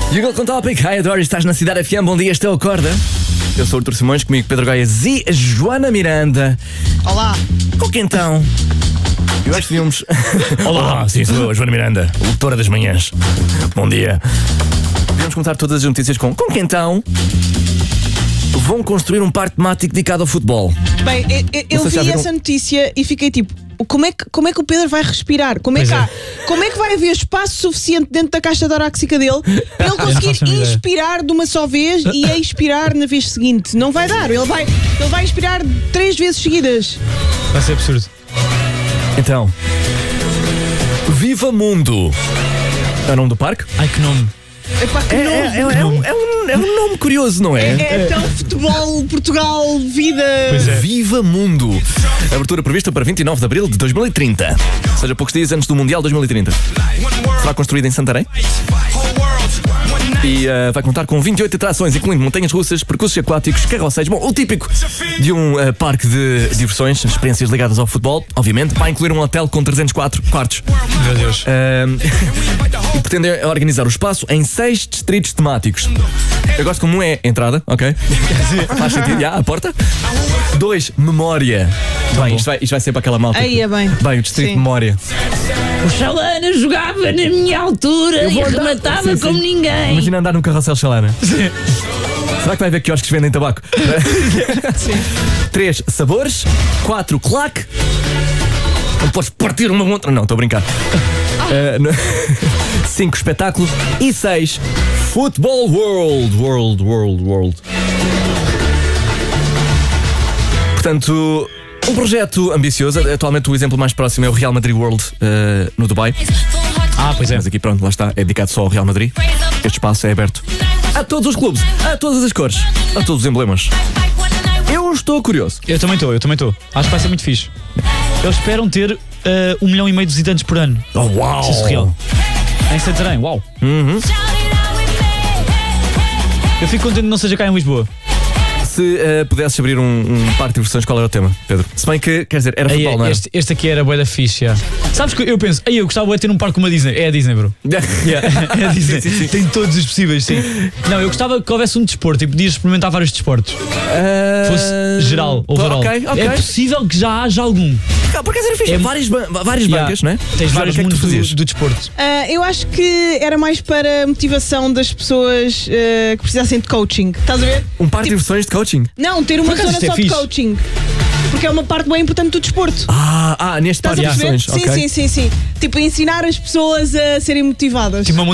You Got On Topic, I adoro, estás na Cidade FM, bom dia, este é o Acorda. Eu sou o Artur Simões, comigo Pedro Goiás e a Joana Miranda. Olá. Com quem então? Eu acho que devíamos... Olá, sim, sou a Joana Miranda, locutora das manhãs. Bom dia. Devíamos começar todas as notícias com quem então vão construir um parque temático dedicado ao futebol. Bem, eu vi essa notícia e fiquei tipo, como é que o Pedro vai respirar? Como é que vai haver espaço suficiente dentro da caixa torácica dele para ele conseguir inspirar de uma só vez e expirar na vez seguinte? Não vai dar, ele vai inspirar 3 vezes seguidas. Vai ser absurdo. Então, Viva Mundo é o nome do parque? Ai, que nome. Epá, que É um nome curioso, não é? É tão futebol, Portugal, vida. Pois é. Viva Mundo. Abertura prevista para 29 de abril de 2030. Ou seja, poucos dias antes do Mundial 2030. Será construída em Santarém. E vai contar com 28 atrações, incluindo montanhas russas, percursos aquáticos, carroceiros. Bom, o típico de um parque de diversões, experiências ligadas ao futebol, obviamente. Vai incluir um hotel com 304 quartos. Meu Deus. E pretende organizar o espaço em 6 distritos temáticos. Eu gosto como é a entrada, ok? Faz sentido, a porta. 2, memória. Bem, isto vai ser para aquela malta. Aí é bem. Bem, o distrito Sim. de memória. O Chalana jogava na minha altura e rematava como ninguém. Imagina andar no carrossel Chalana. Será que vai haver quiosques que vendem tabaco? Sim. 3, sabores. 4, claque. Não podes partir uma outra. Não, estou a brincar. 5, espetáculo. E 6, Football World. Portanto, um projeto ambicioso. Atualmente o exemplo mais próximo é o Real Madrid World no Dubai. Pois é. Mas aqui pronto, lá está, é dedicado só ao Real Madrid. Este espaço é aberto a todos os clubes, a todas as cores, a todos os emblemas. Eu estou curioso. Eu também estou. Acho que vai ser muito fixe. Eles esperam ter 1,5 milhão de visitantes por ano. Oh, uau! Isso é surreal. Em Santarém, uau. Eu fico contente que não seja cá em Lisboa. Se pudesses abrir um parque de diversões, qual era o tema, Pedro? Se bem que, quer dizer, era futebol, não é? Este aqui era bué da fixe, já. Sabes que eu penso, eu gostava de ter um parque como a Disney. É a Disney, bro. É a Disney. Sim. Tem todos os possíveis, sim. Não, eu gostava que houvesse um desporto e podias experimentar vários desportos. Fosse geral, overall. Ok. É possível que já haja algum. Por acaso era fixe. Várias bancas, não é? Tens vários que é que tu mundos fazias? do desporto. Eu acho que era mais para motivação das pessoas que precisassem de coaching. Estás a ver? Um parque de diversões de coaching? Não, ter uma Por acaso zona isto é só de fixe. coaching. Porque é uma parte bem importante do desporto. Neste Estás parque a de perceber? diversões. Ok. Sim. Tipo, ensinar as pessoas a serem motivadas. Tipo uma